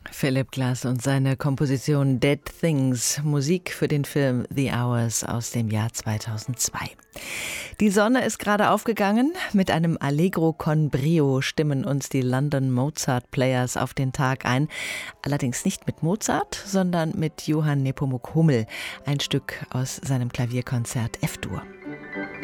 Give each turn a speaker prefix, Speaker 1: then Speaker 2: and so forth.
Speaker 1: Philip Glass und seine Komposition Dead Things, Musik für den Film The Hours aus dem Jahr 2002. Die Sonne ist gerade aufgegangen. Mit einem Allegro con brio stimmen uns die London Mozart Players auf den Tag ein. Allerdings nicht mit Mozart, sondern mit Johann Nepomuk Hummel. Ein Stück aus seinem Klavierkonzert F-Dur.